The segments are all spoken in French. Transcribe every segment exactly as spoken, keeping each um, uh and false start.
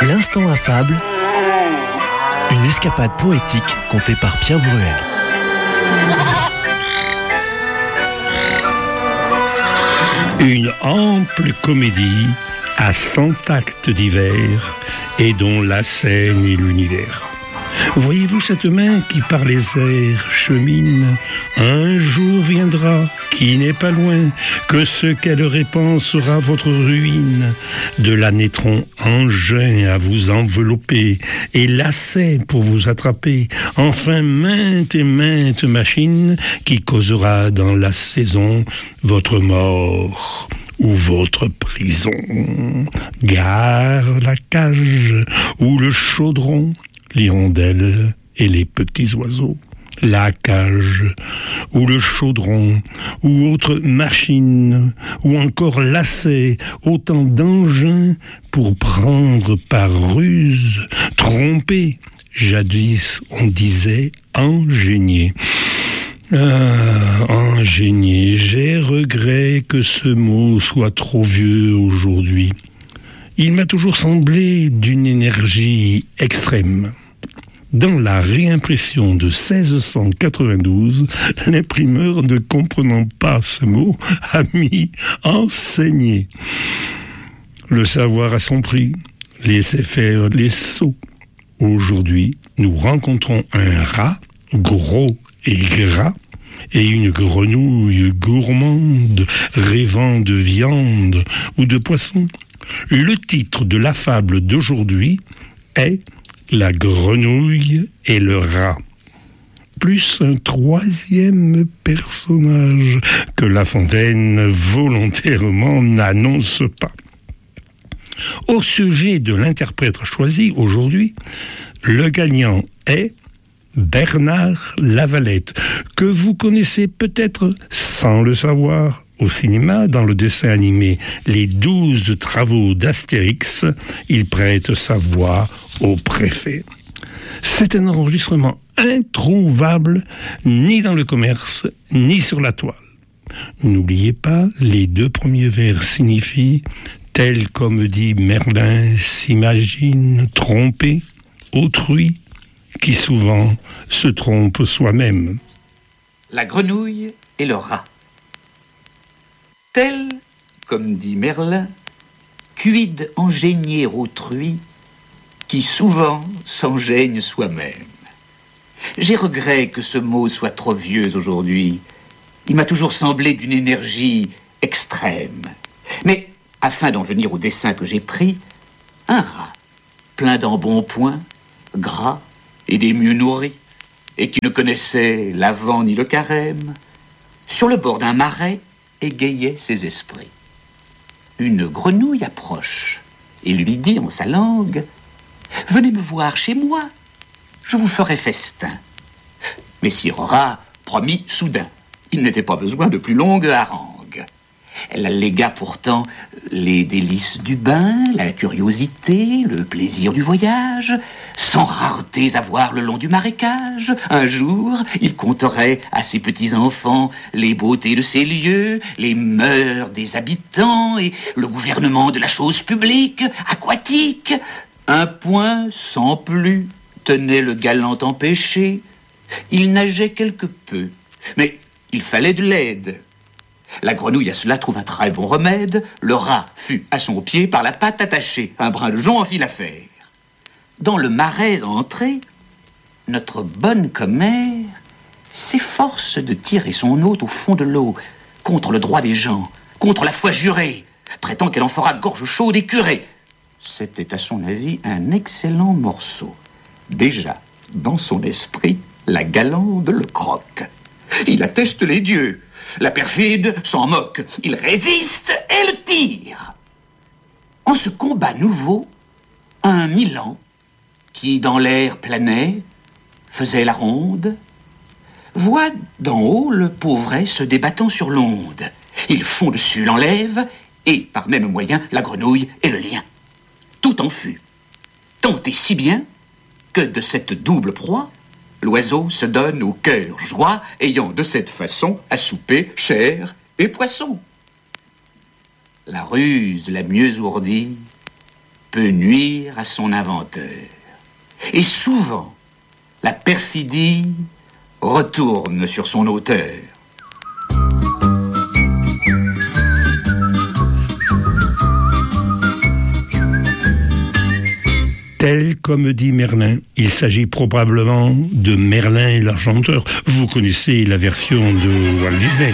L'instant affable, une escapade poétique contée par Pierre Bruel. Une ample comédie à cent actes divers et dont la scène est l'univers. Voyez-vous cette main qui par les airs chemine? Un jour viendra, qui n'est pas loin, que ce qu'elle répand sera votre ruine. De la naîtront engins à vous envelopper, et lacets pour vous attraper. Enfin maintes et maintes machines qui causera dans la saison votre mort ou votre prison. Gare la cage ou le chaudron, l'hirondelle et les petits oiseaux, la cage, ou le chaudron, ou autre machine, ou encore lacet, autant d'engins pour prendre par ruse, tromper, jadis on disait ingénier. Ah, ingénier, j'ai regret que ce mot soit trop vieux aujourd'hui. Il m'a toujours semblé d'une énergie extrême. Dans la réimpression de seize cent quatre-vingt-douze, l'imprimeur, ne comprenant pas ce mot, a mis « enseigner ». Le savoir a son prix, laissez faire les sots. Aujourd'hui, nous rencontrons un rat, gros et gras, et une grenouille gourmande, rêvant de viande ou de poisson. Le titre de la fable d'aujourd'hui est « La grenouille et le rat », plus un troisième personnage que La Fontaine volontairement n'annonce pas. Au sujet de l'interprète choisi aujourd'hui, le gagnant est Bernard Lavalette, que vous connaissez peut-être sans le savoir. Au cinéma, dans le dessin animé Les douze travaux d'Astérix, il prête sa voix au préfet. C'est un enregistrement introuvable, ni dans le commerce, ni sur la toile. N'oubliez pas, les deux premiers vers signifient « tel comme dit Merlin s'imagine tromper autrui, qui souvent se trompe soi-même. » La grenouille et le rat. Tel, comme dit Merlin, quid engénier autrui, qui souvent s'engeigne soi-même. J'ai regret que ce mot soit trop vieux aujourd'hui. Il m'a toujours semblé d'une énergie extrême. Mais, afin d'en venir au dessin que j'ai pris, un rat, plein d'embonpoint, gras et des mieux nourris, et qui ne connaissait l'avant ni le carême, sur le bord d'un marais, égayait ses esprits. Une grenouille approche et lui dit en sa langue « Venez me voir chez moi, je vous ferai festin. » Messire rat promit soudain. Il n'était pas besoin de plus longue harangue. Elle allégua pourtant les délices du bain, la curiosité, le plaisir du voyage, sans raretés à voir le long du marécage. Un jour, il conterait à ses petits-enfants les beautés de ces lieux, les mœurs des habitants et le gouvernement de la chose publique, aquatique. Un point sans plus tenait le galant empêché. Il nageait quelque peu, mais il fallait de l'aide. La grenouille à cela trouve un très bon remède. Le rat fut à son pied par la patte attachée. Un brin de jonc en fit l'affaire. Dans le marais entré, notre bonne commère s'efforce de tirer son hôte au fond de l'eau, contre le droit des gens, contre la foi jurée, prétend qu'elle en fera gorge chaude et curée. C'était à son avis un excellent morceau. Déjà, dans son esprit, la galande le croque. Il atteste les dieux. La perfide s'en moque. Il résiste et le tire. En ce combat nouveau, un Milan, qui dans l'air planait, faisait la ronde, voit d'en haut le pauvret se débattant sur l'onde. Il fond dessus, l'enlève, et par même moyen, la grenouille et le lien. Tout en fut. Tant et si bien que de cette double proie, l'oiseau se donne au cœur joie, ayant de cette façon à souper chair et poisson. La ruse la mieux ourdie peut nuire à son inventeur. Et souvent, la perfidie retourne sur son auteur. Tel comme dit Merlin, il s'agit probablement de Merlin et l'Enchanteur. Vous connaissez la version de Walt Disney.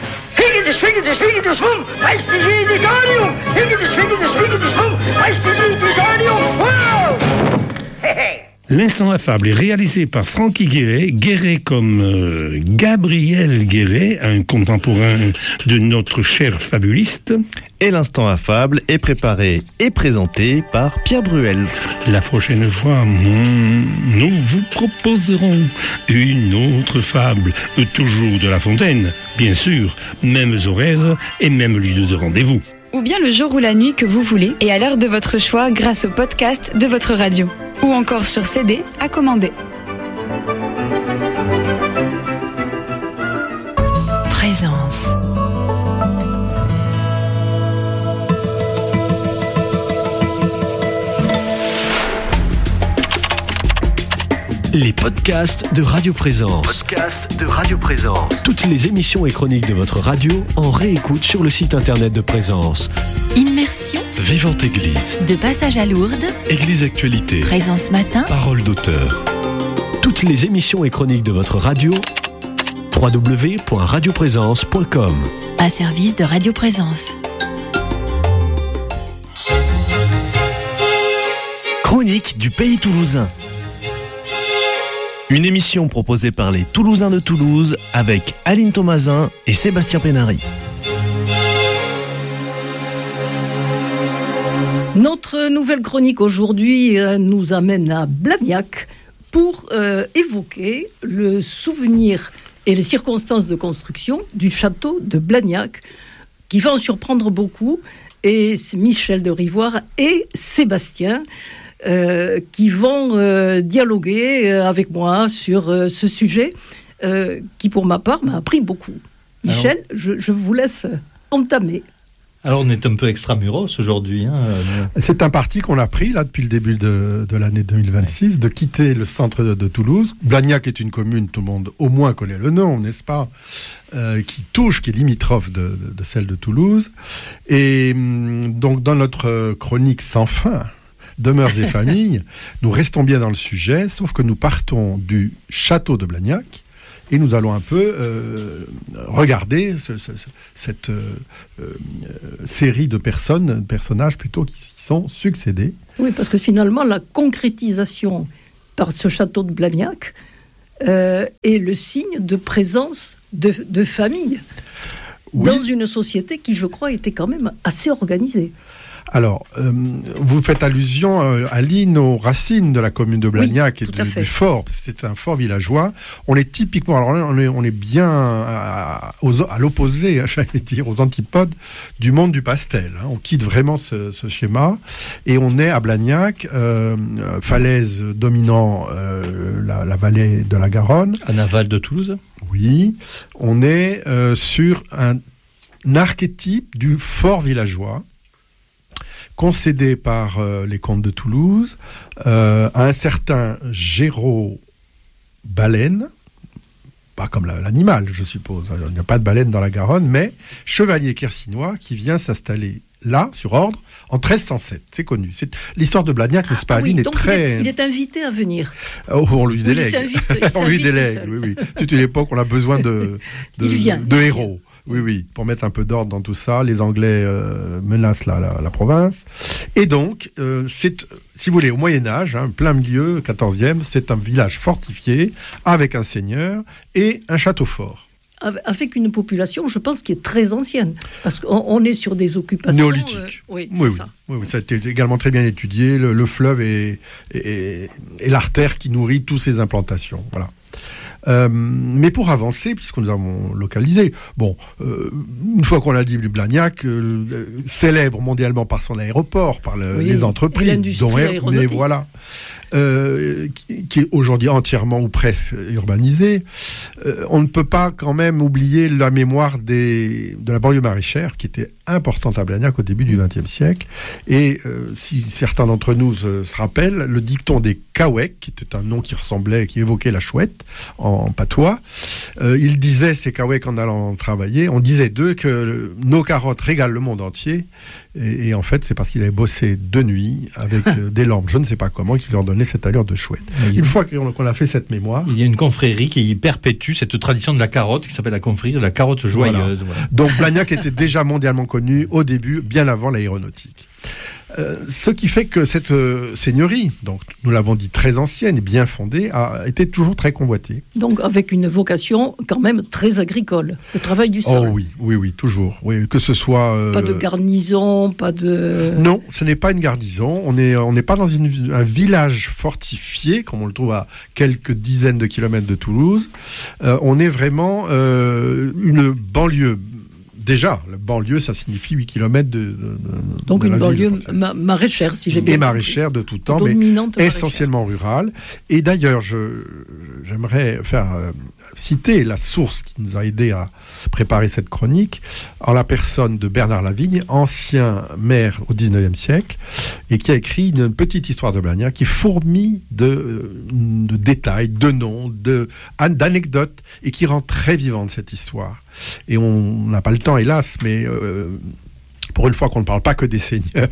L'instant affable est réalisé par Francky Guéret, Guéret comme euh, Gabriel Guéret, un contemporain de notre cher fabuliste. Et l'instant affable est préparé et présenté par Pierre Bruel. La prochaine fois, hmm, nous vous proposerons une autre fable, toujours de La Fontaine, bien sûr, mêmes horaires et même lieu de rendez-vous. Ou bien le jour ou la nuit que vous voulez et à l'heure de votre choix grâce au podcast de votre radio. Ou encore sur C D à commander. Présence. Les podcasts de Radio Présence. Podcast de Radio Présence. Toutes les émissions et chroniques de votre radio en réécoute sur le site internet de Présence. Immersion. Vivante Église. De passage à Lourdes. Église Actualité. Présence matin. Parole d'auteur. Toutes les émissions et chroniques de votre radio. w w w point radio présence point com. Un service de Radio Présence. Chronique du pays toulousain. Une émission proposée par les Toulousains de Toulouse avec Aline Thomasin et Sébastien Pénary. Notre nouvelle chronique aujourd'hui euh, nous amène à Blagnac pour euh, évoquer le souvenir et les circonstances de construction du château de Blagnac, qui va en surprendre beaucoup. Et c'est Michel de Rivoire et Sébastien Euh, qui vont euh, dialoguer euh, avec moi sur euh, ce sujet euh, qui, pour ma part, m'a appris beaucoup. Michel, alors, je, je vous laisse entamer. Alors, on est un peu extramuros aujourd'hui. Hein. C'est un parti qu'on a pris là depuis le début de, de l'année deux mille vingt-six, ouais. de quitter le centre de, de Toulouse. Blagnac est une commune, tout le monde au moins connaît le nom, n'est-ce pas, euh, qui touche, qui est limitrophe de, de, de celle de Toulouse. Et donc, dans notre chronique sans fin, Demeures et familles, nous restons bien dans le sujet, sauf que nous partons du château de Blagnac et nous allons un peu euh, regarder ce, ce, cette euh, euh, série de personnes, personnages plutôt, qui s'y sont succédés. Oui, parce que finalement, la concrétisation par ce château de Blagnac euh, est le signe de présence de, de famille oui. dans une société qui, je crois, était quand même assez organisée. Alors, euh, vous faites allusion, euh, Aline, aux racines de la commune de Blagnac oui, et de, du fort. C'est un fort villageois. On est typiquement, alors là, on est, on est bien à, aux, à l'opposé, j'allais dire, aux antipodes du monde du pastel. Hein. On quitte vraiment ce, ce schéma et on est à Blagnac, euh, falaise dominant euh, la, la vallée de la Garonne. En aval de Toulouse. Oui, on est euh, sur un, un archétype du fort villageois, concédé par euh, les comtes de Toulouse euh, à un certain Géraud Baleine, pas comme la, l'animal, je suppose, il n'y a pas de baleine dans la Garonne, mais chevalier quercinois qui vient s'installer là, sur ordre, en treize cent sept. C'est connu. C'est... L'histoire de Blagnac, n'est-ce pas, ah, Aline, oui, donc est très... Il est, il est invité à venir. Oh, on lui délègue. Oui, il s'invite, il on lui délègue, oui, oui. C'est une époque où on a besoin de, de, vient, de héros. Oui, oui, pour mettre un peu d'ordre dans tout ça. Les Anglais euh, menacent la, la, la province. Et donc, euh, c'est, si vous voulez, au Moyen-Âge, hein, plein milieu, quatorzième, c'est un village fortifié, avec un seigneur et un château fort. Avec une population, je pense, qui est très ancienne. Parce qu'on on est sur des occupations... Néolithiques. Euh, oui, oui, c'est oui, ça. Oui, oui, ça a été également très bien étudié. Le, le fleuve est, est, est l'artère qui nourrit toutes ces implantations. Voilà. Euh, mais pour avancer, puisque nous avons localisé, bon, euh, une fois qu'on l'a dit, Blagnac, euh, célèbre mondialement par son aéroport, par le, oui, les entreprises, dont mais voilà. Euh, qui, qui est aujourd'hui entièrement ou presque urbanisé, euh, on ne peut pas quand même oublier la mémoire des, de la banlieue maraîchère qui était importante à Blagnac au début du vingtième siècle. Et euh, si certains d'entre nous se, se rappellent, le dicton des Caouèques, qui était un nom qui ressemblait, qui évoquait la chouette en, en patois, euh, ils disaient, ces Caouèques en allant travailler, on disait d'eux que nos carottes régalent le monde entier. Et, et en fait, c'est parce qu'il avait bossé de nuit avec euh, des lampes, je ne sais pas comment, qui leur donnaient cette allure de chouette. Une fois qu'on, qu'on a fait cette mémoire... Il y a une confrérie qui perpétue cette tradition de la carotte, qui s'appelle la confrérie de la carotte joyeuse. Voilà. Voilà. Donc Blagnac était déjà mondialement connu au début, bien avant l'aéronautique. Euh, ce qui fait que cette euh, seigneurie, donc nous l'avons dit très ancienne et bien fondée, a été toujours très convoitée. Donc avec une vocation quand même très agricole, le travail du sol. Oh oui, oui, oui, toujours. Oui, que ce soit... Euh... Pas de garnison, pas de... Non, ce n'est pas une garnison. On n'est on n'est pas dans une, un village fortifié, comme on le trouve à quelques dizaines de kilomètres de Toulouse. Euh, on est vraiment euh, une banlieue. Déjà, la banlieue, ça signifie huit kilomètres de, de, de Donc de une la banlieue ville, en fait. ma- maraîchère, si j'ai bien Et compris. maraîchère de tout temps, mais Dominante essentiellement rurale. Et d'ailleurs, je, j'aimerais faire euh, citer la source qui nous a aidé à préparer cette chronique, en la personne de Bernard Lavigne, ancien maire au dix-neuvième siècle, et qui a écrit une petite histoire de Blagnac qui fourmille de, de détails, de noms, de, d'anecdotes, et qui rend très vivante cette histoire. Et on n'a pas le temps, hélas, mais euh, pour une fois qu'on ne parle pas que des seigneurs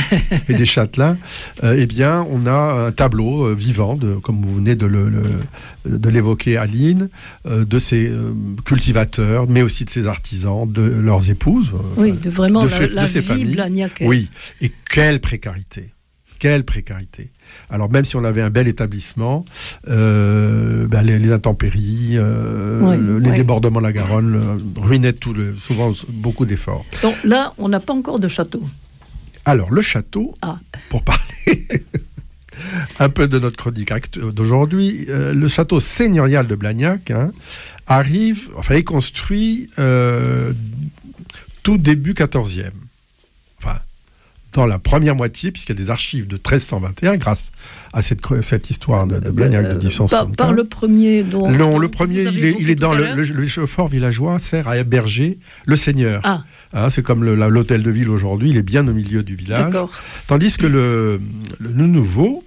et des châtelains, euh, eh bien, on a un tableau euh, vivant, de, comme vous venez de, le, le, de l'évoquer, Aline, euh, de ces euh, cultivateurs, mais aussi de ces artisans, de leurs épouses. Euh, Oui, de vraiment de la, fait- la de ces vie familles. blagnacaise. Oui, et quelle précarité. Quelle précarité. Alors même si on avait un bel établissement, euh, ben, les, les intempéries, euh, Oui, le- les oui. débordements de la Garonne euh, ruinaient tout le, souvent beaucoup d'efforts. Donc là, on n'a pas encore de château. Alors le château, Ah. pour parler un peu de notre chronique act- d'aujourd'hui, euh, le château seigneurial de Blagnac hein, arrive, enfin est construit euh, tout début quatorzième. Enfin, dans la première moitié, puisqu'il y a des archives de treize cent vingt et un, grâce à cette, cre- cette histoire de, de Blagnac de dix-neuf cent Par, soixante-quinze. par le premier, donc. Non, le vous premier, avez il est, évoqué il est tout dans à le, l'heure. le, le fort villageois, sert à héberger le seigneur. Ah, Hein, c'est comme le- la- l'hôtel de ville aujourd'hui, il est bien au milieu du village. d'accord. Tandis que le, le, le nouveau,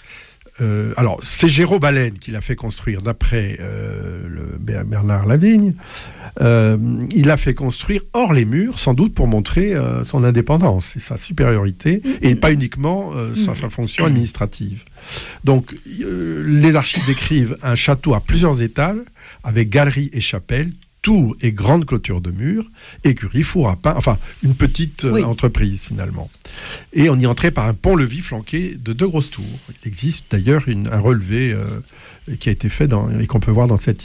euh, alors c'est Géraud Baleine qui l'a fait construire d'après euh, le Ber- Bernard Lavigne. Euh, il l'a fait construire hors les murs, sans doute pour montrer euh, son indépendance et sa supériorité, et pas uniquement euh, sa, sa fonction administrative. Donc, euh, les archives décrivent un château à plusieurs étages, avec galerie et chapelle, tour et grande clôture de murs, écurie, four à pain, enfin, une petite euh, Oui. entreprise finalement. Et on y entrait par un pont-levis flanqué de deux grosses tours. Il existe d'ailleurs une- un relevé euh, qui a été fait dans, et qu'on peut voir dans cette